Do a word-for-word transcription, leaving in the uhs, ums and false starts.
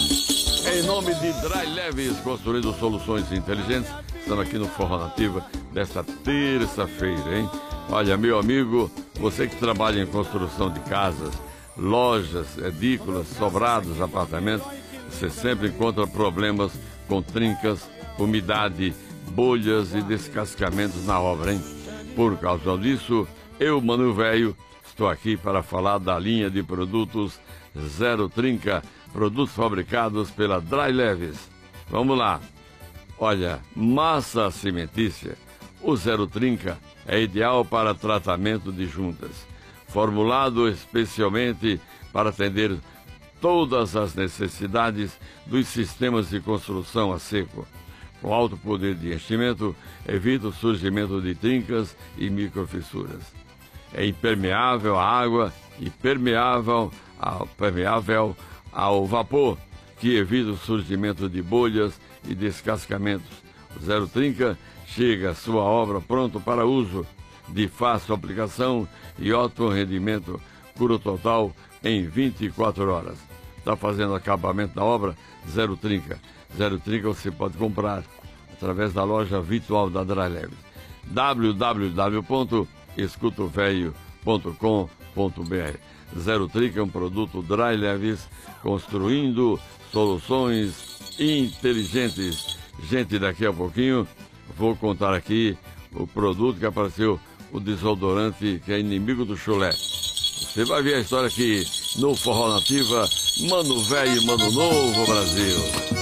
Em nome de Dry Leves, construindo soluções inteligentes, estamos aqui no Forró Nativa desta terça-feira, hein? Olha, meu amigo, você que trabalha em construção de casas, lojas, edículas, sobrados, apartamentos, você sempre encontra problemas com trincas, umidade, bolhas e descascamentos na obra, hein? Por causa disso, eu, Mano Velho, estou aqui para falar da linha de produtos Zero Trinca, produtos fabricados pela Dry Leves. Vamos lá. Olha, massa cimentícia. O Zero Trinca é ideal para tratamento de juntas, formulado especialmente para atender todas as necessidades dos sistemas de construção a seco. Com alto poder de enchimento, evita o surgimento de trincas e microfissuras. É impermeável à água e permeável ao, permeável ao vapor, que evita o surgimento de bolhas e descascamentos. O Zero Trinca chega à sua obra pronto para uso, de fácil aplicação e ótimo rendimento, cura total em vinte e quatro horas. Está fazendo acabamento da obra? Zero Trinca. Zero Trinca você pode comprar através da loja virtual da Dry Leves. w w w ponto escuto velho ponto com ponto b r. Zero Trinca é um produto Dry Leves, construindo soluções inteligentes. Gente, daqui a pouquinho vou contar aqui o produto que apareceu, o desodorante que é inimigo do chulé. Você vai ver a história aqui no Forró Nativa, Mano Velho, Mano Novo, Brasil.